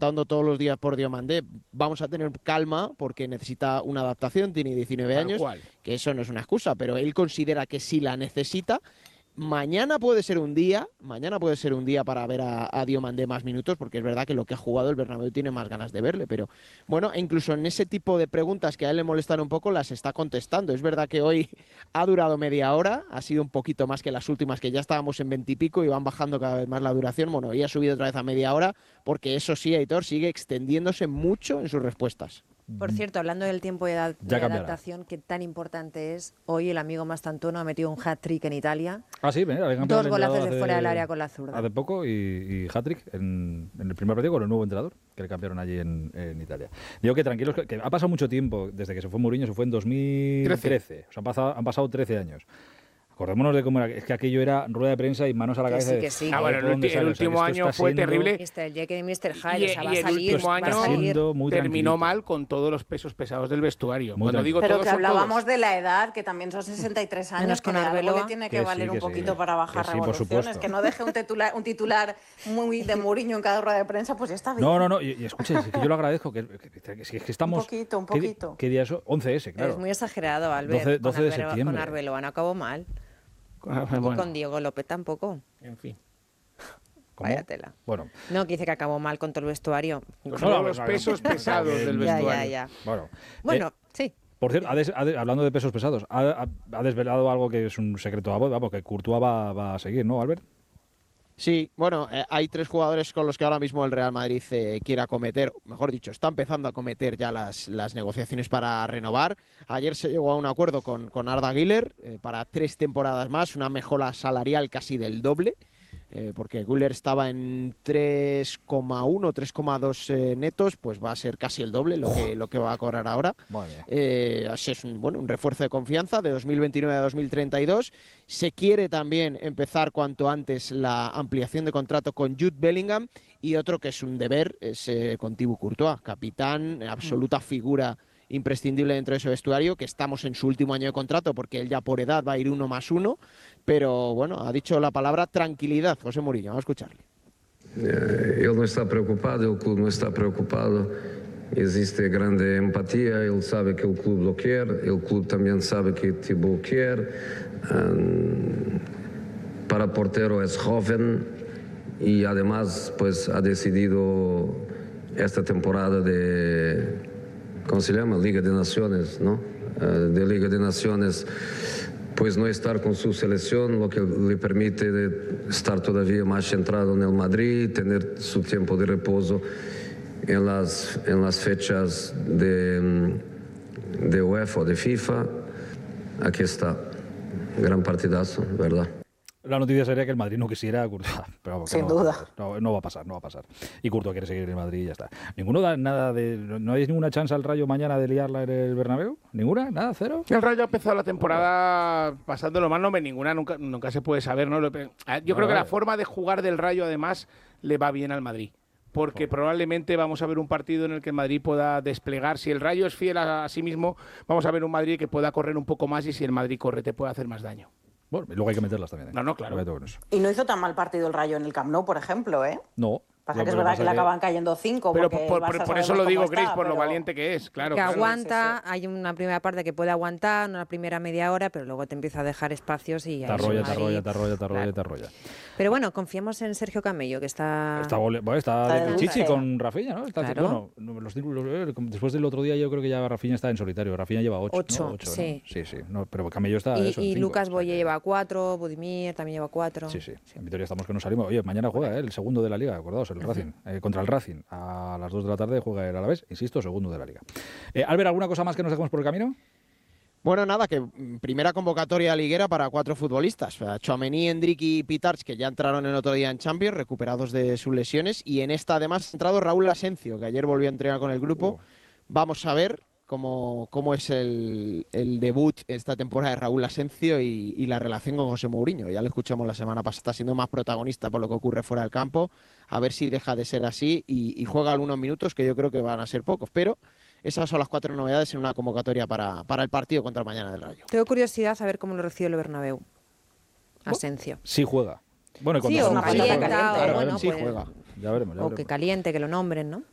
preguntando todos los días por Diomandé. Vamos a tener calma porque necesita una adaptación, tiene 19 años, que eso no es una excusa, pero él considera que sí la necesita. Mañana puede ser un día para ver a Diomandé más minutos, porque es verdad que lo que ha jugado el Bernabéu tiene más ganas de verle, pero bueno, incluso en ese tipo de preguntas que a él le molestan un poco, las está contestando. Es verdad que hoy ha durado media hora, ha sido un poquito más que las últimas, que ya estábamos en 20 y pico y van bajando cada vez más la duración. Bueno, hoy ha subido otra vez a media hora, porque eso sí, Aitor, sigue extendiéndose mucho en sus respuestas. Por cierto, hablando del tiempo de adaptación, que tan importante es, hoy el amigo Mastantuono ha metido un hat-trick en Italia. Ah, sí, mira, dos golazos de fuera del área con la zurda. Hace poco y hat-trick en el primer partido con el nuevo entrenador que le cambiaron allí en Italia. Digo que tranquilos, que ha pasado mucho tiempo desde que se fue Mourinho, se fue en 2013. O sea, han pasado 13 años. Acordémonos de cómo era, es que aquello era rueda de prensa y manos a la cabeza. Que sí. Bueno, el último año fue terrible. El Jekyll y Mr. Hyde, y el último año terminó mal con todos los pesos pesados del vestuario. Pero que hablábamos de la edad, que también son 63 años, menos con algo le tiene que valer un poquito para bajar revoluciones, que no deje un titular muy de Mourinho en cada rueda de prensa, pues ya está bien. No, y escuche, es que yo lo agradezco, que estamos... Un poquito. ¿Qué día es? 11S, claro. Es muy exagerado, Albert. 12 de septiembre. Con Arbeloa acabó mal. Bueno. Y con Diego López tampoco. En fin. Vaya tela. Bueno. No, que dice que acabó mal con todo el vestuario. Con los pesos pesados del vestuario. Ya. Bueno, sí. Por cierto, hablando de pesos pesados, ha desvelado algo que es un secreto a voz, vamos, que Courtois va a seguir, ¿no, Albert? Sí, bueno, hay 3 jugadores con los que ahora mismo el Real Madrid quiere acometer, mejor dicho, está empezando a acometer ya las negociaciones para renovar. Ayer se llegó a un acuerdo con Arda Güler para 3 temporadas más, una mejora salarial casi del doble, porque Güler estaba en 3,1, 3,2 netos, pues va a ser casi el doble lo que va a cobrar ahora. Así es un refuerzo de confianza de 2029 a 2032. Se quiere también empezar cuanto antes la ampliación de contrato con Jude Bellingham, y otro que es un deber es con Thibaut Courtois, capitán, absoluta figura imprescindible dentro de ese vestuario, que estamos en su último año de contrato porque él ya por edad va a ir 1+1, pero bueno, ha dicho la palabra tranquilidad José Mourinho. Vamos a escucharle. Él no está preocupado, el club no está preocupado, existe grande empatía, él sabe que el club lo quiere, el club también sabe que Thibaut quiere, para portero es joven y además pues ha decidido esta temporada de, ¿cómo se llama? Liga de Naciones, ¿no? De Liga de Naciones, pues no estar con su selección, lo que le permite estar todavía más centrado en el Madrid, tener su tiempo de reposo en las fechas de UEFA o de FIFA. Aquí está, gran partidazo, ¿verdad? La noticia sería que el Madrid no quisiera a Courtois, pero vamos, sin duda. No va a pasar. Y Courtois quiere seguir en el Madrid y ya está. ¿Ninguno da nada ¿No hay ninguna chance al Rayo mañana de liarla en el Bernabéu? ¿Ninguna? ¿Nada? ¿Cero? El Rayo ha empezado la temporada pasándolo mal, no ve ninguna, nunca se puede saber, ¿no? Yo creo que la forma de jugar del Rayo, además, le va bien al Madrid. Porque probablemente vamos a ver un partido en el que el Madrid pueda desplegar. Si el Rayo es fiel a sí mismo, vamos a ver un Madrid que pueda correr un poco más, y si el Madrid corre te puede hacer más daño. Bueno, y luego hay que meterlas también. No, claro. Y no hizo tan mal partido el Rayo en el Camp Nou, por ejemplo, ¿eh? No. Pasa que es verdad que le acaban cayendo 5. Pero por eso lo digo, Grace, por lo valiente que es, claro. Que aguanta, sí. hay una primera parte que puede aguantar, una primera media hora, pero luego te empieza a dejar espacios y... Te arrolla. Pero bueno, confiemos en Sergio Camello, que está de Chichi con Rafinha, ¿no? Claro. Después del otro día yo creo que ya Rafinha está en solitario. Rafinha lleva 8, ¿no? Sí. Sí. No, pero Camello está Y, eso, y 5, Lucas Boye lleva 4, Budimir también lleva 4. Sí. En Vitoria estamos que nos salimos. Oye, mañana juega el segundo de la Liga, acordaos, el Racing. Contra el Racing. A las 2 de la tarde juega el Alavés, insisto, segundo de la Liga. Albert, ¿alguna cosa más que nos dejemos por el camino? Bueno, nada, que primera convocatoria liguera para 4 futbolistas. Tchouaméni, Endrick y Pitarch, que ya entraron el otro día en Champions, recuperados de sus lesiones. Y en esta además ha entrado Raúl Asencio, que ayer volvió a entrenar con el grupo. Vamos a ver cómo es el debut esta temporada de Raúl Asencio y la relación con José Mourinho. Ya lo escuchamos la semana pasada, está siendo más protagonista por lo que ocurre fuera del campo. A ver si deja de ser así y juega algunos minutos, que yo creo que van a ser pocos. Pero esas son las 4 novedades en una convocatoria para el partido contra el mañana del Rayo. Tengo curiosidad a ver cómo lo recibe el Bernabéu. Asencio. Sí juega. Bueno, sí, o calienta, sí juega. Ya veremos. O que caliente, que lo nombren, ¿no?